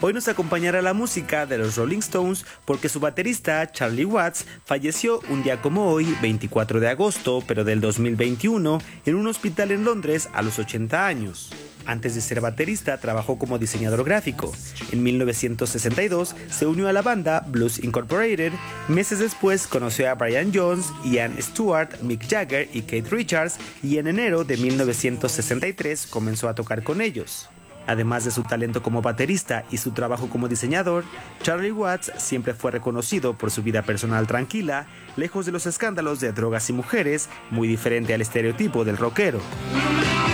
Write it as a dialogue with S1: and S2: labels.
S1: Hoy nos acompañará la música de los Rolling Stones porque su baterista Charlie Watts falleció un día como hoy, 24 de agosto, pero del 2021, en un hospital en Londres a los 80 años. Antes de ser baterista, trabajó como diseñador gráfico. En 1962 se unió a la banda Blues Incorporated. Meses después conoció a Brian Jones, Ian Stewart, Mick Jagger y Keith Richards, y en enero de 1963 comenzó a tocar con ellos. Además de su talento como baterista y su trabajo como diseñador, Charlie Watts siempre fue reconocido por su vida personal tranquila, lejos de los escándalos de drogas y mujeres, muy diferente al estereotipo del rockero.